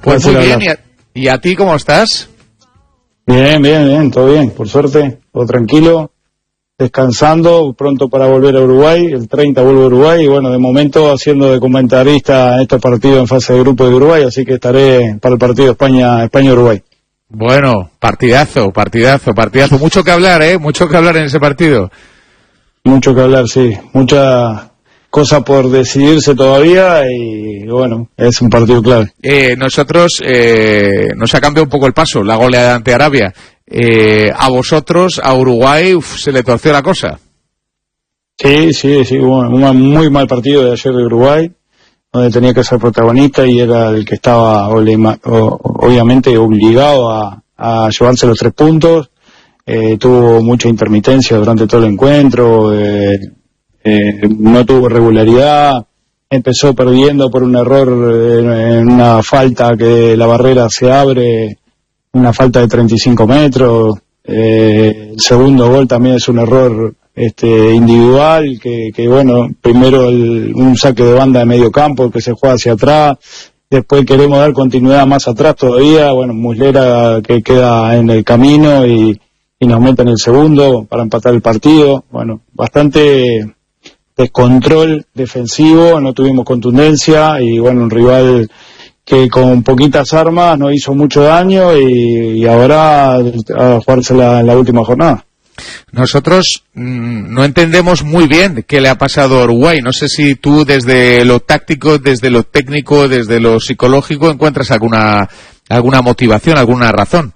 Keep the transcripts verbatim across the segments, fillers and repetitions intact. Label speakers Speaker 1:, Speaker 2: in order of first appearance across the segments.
Speaker 1: Pues muy bien, y a, ¿y a ti cómo estás?
Speaker 2: Bien, bien, bien, todo bien, por suerte, todo tranquilo, descansando, pronto para volver a Uruguay, el treinta vuelvo a Uruguay, y bueno, de momento haciendo de comentarista en estos partidos en fase de grupo de Uruguay, así que estaré para el partido España, España-Uruguay.
Speaker 1: Bueno, partidazo, partidazo, partidazo, mucho que hablar, ¿eh? Mucho que hablar en ese partido.
Speaker 2: Mucho que hablar, sí, mucha cosa por decidirse todavía y bueno, es un partido clave.
Speaker 1: Eh, nosotros, eh, nos ha cambiado un poco el paso, la goleada ante Arabia. Eh, a vosotros, a Uruguay, uf, se le torció la cosa.
Speaker 2: Sí, sí, sí, bueno, un muy mal partido de ayer de Uruguay, donde tenía que ser protagonista y era el que estaba obviamente obligado a, a llevarse los tres puntos. Eh, tuvo mucha intermitencia durante todo el encuentro, eh, eh, no tuvo regularidad, empezó perdiendo por un error eh, en una falta que la barrera se abre, una falta de treinta y cinco metros, eh, el segundo gol también es un error este individual, que, que bueno, primero el, un saque de banda de medio campo que se juega hacia atrás, después queremos dar continuidad más atrás todavía, bueno, Muslera que queda en el camino y y nos meten el segundo para empatar el partido. Bueno, bastante descontrol defensivo, no tuvimos contundencia y bueno, un rival que con poquitas armas nos hizo mucho daño y, y ahora a jugarse la, la última jornada.
Speaker 1: Nosotros mmm, no entendemos muy bien qué le ha pasado a Uruguay. No sé si tú desde lo táctico, desde lo técnico, desde lo psicológico encuentras alguna alguna motivación, alguna razón.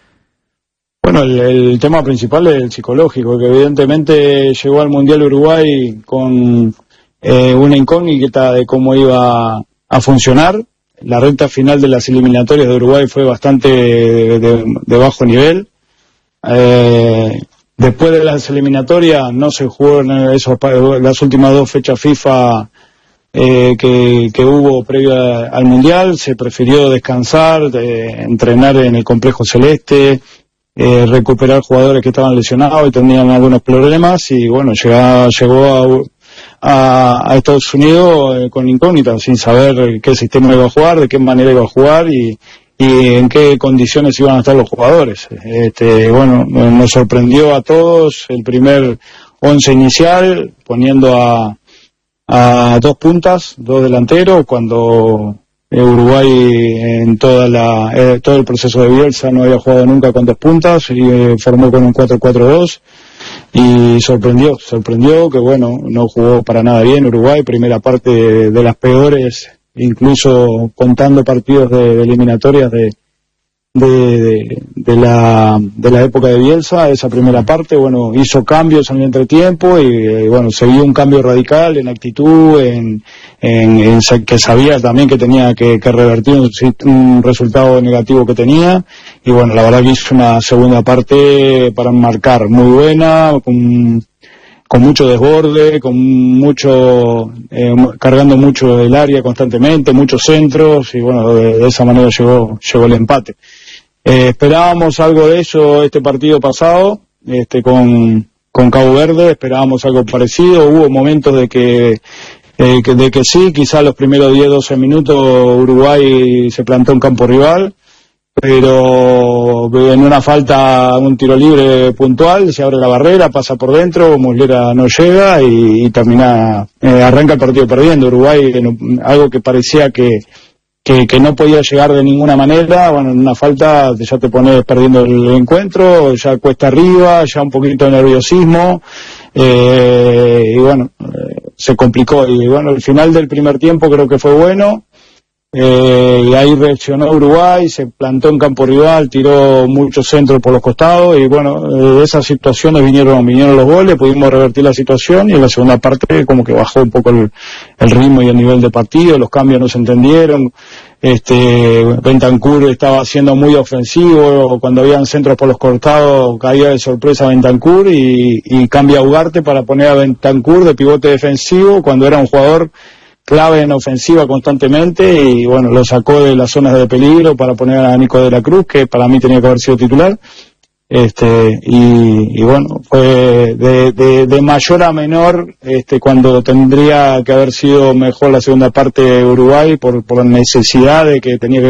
Speaker 2: Bueno, el, el tema principal es el psicológico, que evidentemente llegó al Mundial Uruguay con eh, una incógnita de cómo iba a funcionar. La recta final de las eliminatorias de Uruguay fue bastante de, de, de bajo nivel. Eh, después de las eliminatorias no se jugó en esos, las últimas dos fechas FIFA eh, que, que hubo previo a, al Mundial. Se prefirió descansar, de, entrenar en el Complejo Celeste, Eh, recuperar jugadores que estaban lesionados y tenían algunos problemas y bueno, llegó, llegó a, a, a Estados Unidos eh, con incógnitas, sin saber qué sistema iba a jugar, de qué manera iba a jugar y, y en qué condiciones iban a estar los jugadores. Este, bueno, nos sorprendió a todos el primer once inicial, poniendo a, a dos puntas, dos delanteros, cuando Uruguay en toda la eh, todo el proceso de Bielsa no había jugado nunca con dos puntas y eh, formó con un cuatro cuatro dos y sorprendió, sorprendió que bueno, no jugó para nada bien Uruguay, primera parte de, de las peores, incluso contando partidos de, de eliminatorias de de, de de la de la época de Bielsa, esa primera parte, bueno, hizo cambios en el entretiempo y eh, bueno, se vio un cambio radical en actitud, en, en, en que sabía también que tenía que, que revertir un, un resultado negativo que tenía y bueno, la verdad que hizo una segunda parte para marcar muy buena, con con mucho desborde, con mucho eh, cargando mucho el área constantemente, muchos centros y bueno, de, de esa manera llegó llegó el empate. Eh, esperábamos algo de eso este partido pasado, este con con Cabo Verde, esperábamos algo parecido, hubo momentos de que eh, que, de que sí, quizás los primeros diez doce minutos Uruguay se plantó en campo rival, pero en una falta, un tiro libre puntual, se abre la barrera, pasa por dentro, Muslera no llega y, y termina, eh, arranca el partido perdiendo. Uruguay, en, algo que parecía que, que, que no podía llegar de ninguna manera, bueno, en una falta ya te pones perdiendo el encuentro, ya cuesta arriba, ya un poquito de nerviosismo, eh, y bueno, eh, se complicó. Y bueno, el final del primer tiempo creo que fue bueno. Eh, y ahí reaccionó Uruguay, se plantó en campo rival, tiró muchos centros por los costados y bueno, de eh, esas situaciones vinieron vinieron los goles, pudimos revertir la situación y en la segunda parte como que bajó un poco el, el ritmo y el nivel de partido, los cambios no se entendieron, este Bentancur estaba siendo muy ofensivo, cuando habían centros por los costados caía de sorpresa Bentancur y, y cambia a Ugarte para poner a Bentancur de pivote defensivo cuando era un jugador clave en ofensiva constantemente y bueno, lo sacó de las zonas de peligro para poner a Nico de la Cruz, que para mí tenía que haber sido titular, este y, y bueno, fue de, de, de mayor a menor este cuando tendría que haber sido mejor la segunda parte de Uruguay por, por la necesidad de que tenía que